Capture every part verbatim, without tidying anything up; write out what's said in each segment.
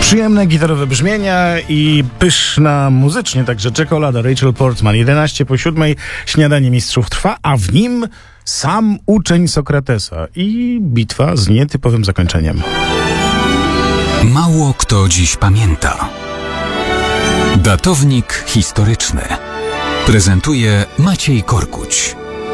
Przyjemne gitarowe brzmienia i pyszna muzycznie, także czekolada. Rachel Portman, jedenaście po siódmej, śniadanie mistrzów trwa, a w nim sam uczeń Sokratesa i bitwa z nietypowym zakończeniem. Mało kto dziś pamięta. Datownik historyczny prezentuje Maciej Korkuć.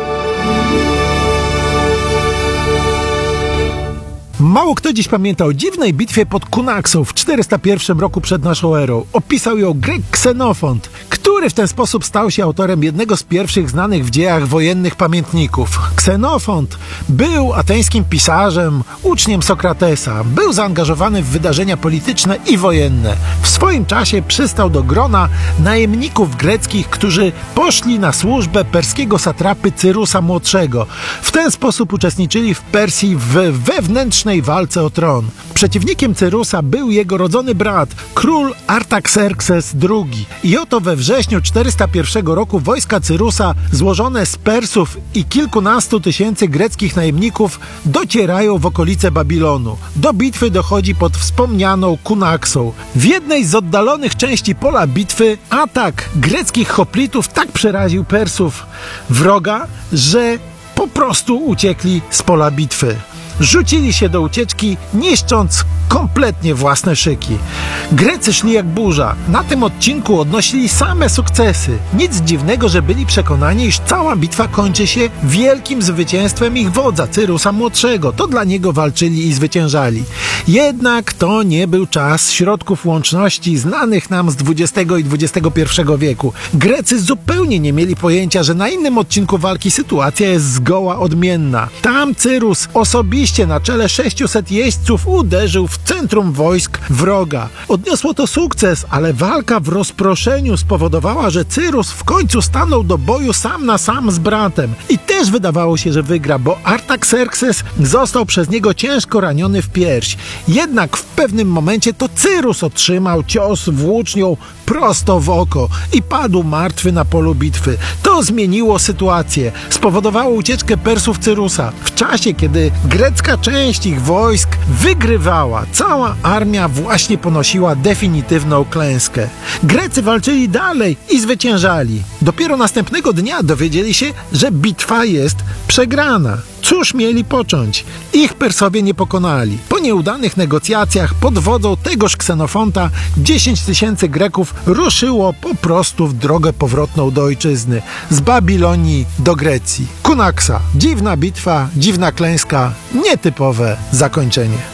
Mało kto dziś pamięta o dziwnej bitwie pod Kunaksą w czterysta pierwszym roku przed naszą erą. Opisał ją Grek Ksenofont, który w ten sposób stał się autorem jednego z pierwszych znanych w dziejach wojennych pamiętników. Ksenofont był ateńskim pisarzem, uczniem Sokratesa. Był zaangażowany w wydarzenia polityczne i wojenne. W swoim czasie przystał do grona najemników greckich, którzy poszli na służbę perskiego satrapy Cyrusa Młodszego. W ten sposób uczestniczyli w Persji w wewnętrznej walce o tron. Przeciwnikiem Cyrusa był jego rodzony brat, król Artaxerxes drugi. I oto we wrześniu czterysta pierwszego roku wojska Cyrusa, złożone z Persów i kilkunastu tysięcy greckich najemników, docierają w okolice Babilonu. Do bitwy dochodzi pod wspomnianą Kunaksą. W jednej z oddalonych części pola bitwy atak greckich hoplitów tak przeraził Persów wroga, że po prostu uciekli z pola bitwy. Rzucili się do ucieczki, niszcząc kompletnie własne szyki. Grecy szli jak burza. Na tym odcinku odnosili same sukcesy. Nic dziwnego, że byli przekonani, iż cała bitwa kończy się wielkim zwycięstwem ich wodza, Cyrusa Młodszego. To dla niego walczyli i zwyciężali. Jednak to nie był czas środków łączności znanych nam z dwudziestego i dwudziestego pierwszego wieku. Grecy zupełnie nie mieli pojęcia, że na innym odcinku walki sytuacja jest zgoła odmienna. Tam Cyrus osobiście na czele sześciuset jeźdźców uderzył w centrum wojsk wroga. Odniosło to sukces, ale walka w rozproszeniu spowodowała, że Cyrus w końcu stanął do boju sam na sam z bratem. I też wydawało się, że wygra, bo Artaxerxes został przez niego ciężko raniony w pierś. Jednak w pewnym momencie to Cyrus otrzymał cios włócznią prosto w oko i padł martwy na polu bitwy. To zmieniło sytuację. Spowodowało ucieczkę Persów Cyrusa. W czasie, kiedy grecka część ich wojsk wygrywała, cała armia właśnie ponosiła definitywną klęskę. Grecy walczyli dalej i zwyciężali. Dopiero następnego dnia dowiedzieli się, że bitwa jest przegrana. Cóż mieli począć? Ich Persowie nie pokonali. Po nieudanych negocjacjach pod wodzą tegoż Ksenofonta dziesięć tysięcy Greków ruszyło po prostu w drogę powrotną do ojczyzny, z Babilonii do Grecji. Kunaksa. Dziwna bitwa, dziwna klęska, nietypowe zakończenie.